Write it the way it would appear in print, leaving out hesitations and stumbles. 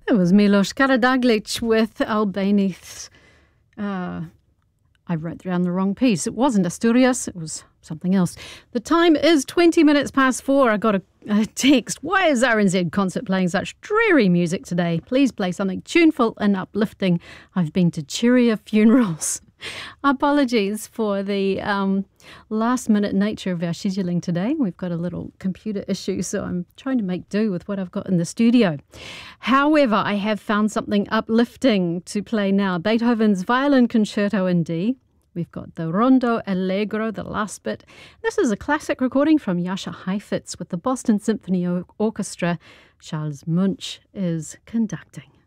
It was Milos Karadzic with Albani's. I wrote down the wrong piece. It wasn't Asturias, it was something else. The time is 20 minutes past 4. I got a text. Why is RNZ Concert playing such dreary music today? Please play something tuneful and uplifting. I've been to cheerier funerals. Apologies for the last-minute nature of our scheduling today. We've got a little computer issue, so I'm trying to make do with what I've got in the studio. However, I have found something uplifting to play now. Beethoven's Violin Concerto in D. We've got the Rondo Allegro, the last bit. This is a classic recording from Jascha Heifetz with the Boston Symphony Orchestra. Charles Munch is conducting.